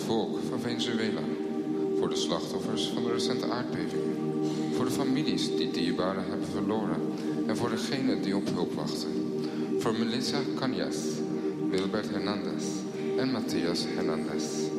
volk van Venezuela. Voor de slachtoffers van de recente aardbevingen. Voor de families die dierbaren hebben verloren. En voor degenen die op hulp wachten. Voor Melissa Cañas, Wilbert Hernandez en Matthias Hernandez.